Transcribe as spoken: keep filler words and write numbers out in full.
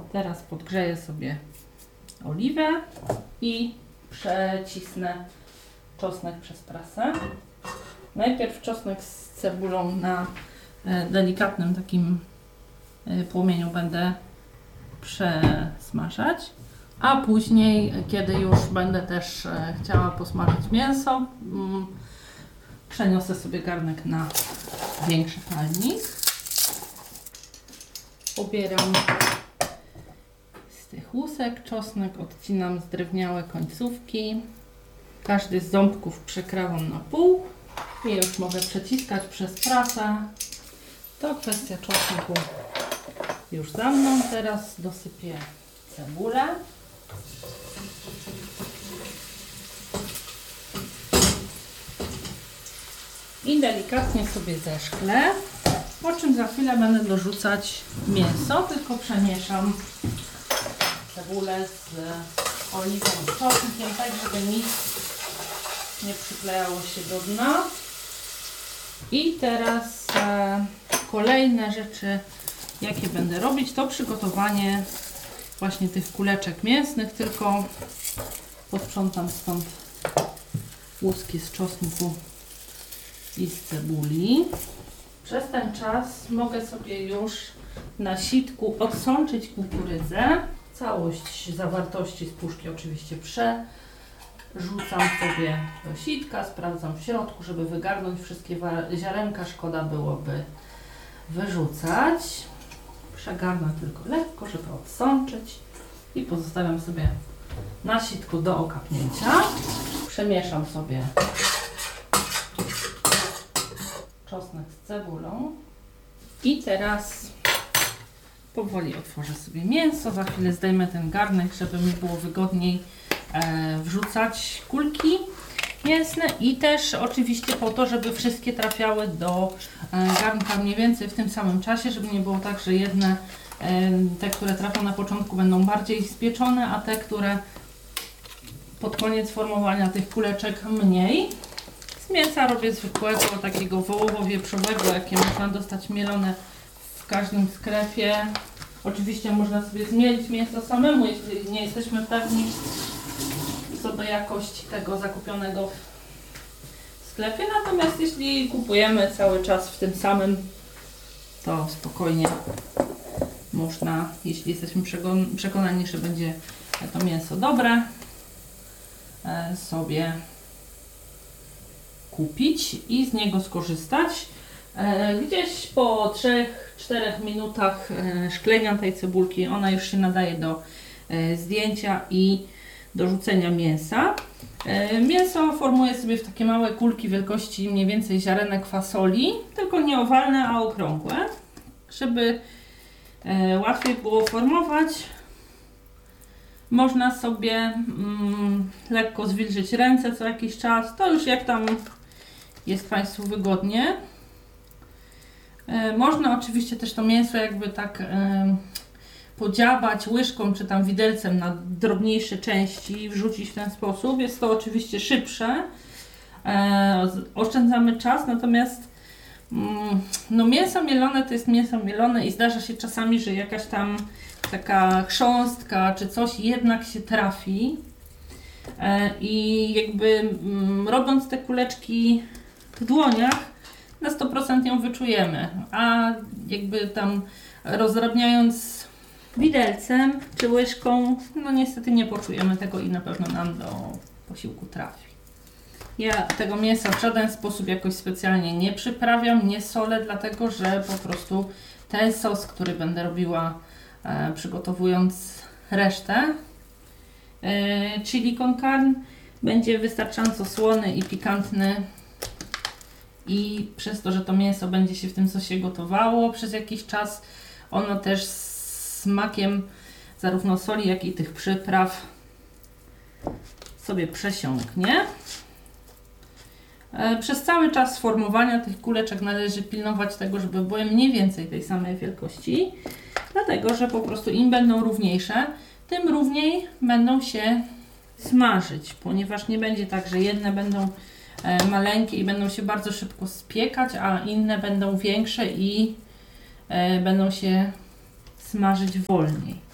teraz podgrzeję sobie oliwę i przecisnę czosnek przez prasę. Najpierw czosnek z cebulą na delikatnym takim płomieniu będę przesmażać, a później, kiedy już będę też chciała posmażyć mięso, przeniosę sobie garnek na większy palnik. Pobieram z tych łusek czosnek, odcinam zdrewniałe końcówki. Każdy z ząbków przekrawam na pół i już mogę przeciskać przez prasę. To kwestia czosnku już za mną. Teraz dosypię cebulę. I delikatnie sobie zeszklę, po czym za chwilę będę dorzucać mięso, tylko przemieszam cebulę z oliwą i czosnkiem, tak żeby nic nie przyklejało się do dna. I teraz e, kolejne rzeczy, jakie będę robić, to przygotowanie właśnie tych kuleczek mięsnych, tylko posprzątam stąd łuski z czosnku i z cebuli. Przez ten czas mogę sobie już na sitku odsączyć kukurydzę. Całość zawartości z puszki oczywiście przerzucam sobie do sitka, sprawdzam w środku, żeby wygarnąć wszystkie ziarenka, szkoda byłoby wyrzucać. Przegarnę tylko lekko, żeby odsączyć i pozostawiam sobie na sitku do okapnięcia. Przemieszam sobie czosnek z cebulą i teraz powoli otworzę sobie mięso. Za chwilę zdejmę ten garnek, żeby mi było wygodniej e, wrzucać kulki mięsne i też oczywiście po to, żeby wszystkie trafiały do e, garnka mniej więcej w tym samym czasie, żeby nie było tak, że jedne, e, te, które trafią na początku, będą bardziej spieczone, a te, które pod koniec formowania tych kuleczek mniej. Z mięsa robię zwykłego, takiego wołowo-wieprzowego, jakie można dostać mielone w każdym sklepie. Oczywiście można sobie zmielić mięso samemu, jeśli nie jesteśmy pewni co do jakości tego zakupionego w sklepie. Natomiast jeśli kupujemy cały czas w tym samym, to spokojnie można, jeśli jesteśmy przekonani, że będzie to mięso dobre, sobie kupić i z niego skorzystać. Gdzieś po trzech czterech minutach szklenia tej cebulki ona już się nadaje do zdjęcia i do rzucenia mięsa. Mięso formuję sobie w takie małe kulki wielkości mniej więcej ziarenek fasoli, tylko nie owalne, a okrągłe, żeby łatwiej było formować. Można sobie mm, lekko zwilżyć ręce co jakiś czas, to już jak tam jest Państwu wygodnie. E, można oczywiście też to mięso jakby tak e, podziabać łyżką czy tam widelcem na drobniejsze części i wrzucić w ten sposób. Jest to oczywiście szybsze, e, oszczędzamy czas, natomiast mm, no mięso mielone to jest mięso mielone i zdarza się czasami, że jakaś tam taka chrząstka czy coś jednak się trafi e, i jakby mm, robiąc te kuleczki w dłoniach na sto procent ją wyczujemy, a jakby tam rozdrabniając widelcem czy łyżką, no niestety nie poczujemy tego i na pewno nam do posiłku trafi. Ja tego mięsa w żaden sposób jakoś specjalnie nie przyprawiam, nie solę, dlatego że po prostu ten sos, który będę robiła e, przygotowując resztę e, chili con carne, będzie wystarczająco słony i pikantny i przez to, że to mięso będzie się w tym sosie gotowało przez jakiś czas, ono też z smakiem zarówno soli, jak i tych przypraw sobie przesiąknie. Przez cały czas formowania tych kuleczek należy pilnować tego, żeby były mniej więcej tej samej wielkości, dlatego że po prostu im będą równiejsze, tym równiej będą się smażyć, ponieważ nie będzie tak, że jedne będą maleńkie i będą się bardzo szybko spiekać, a inne będą większe i będą się smażyć wolniej.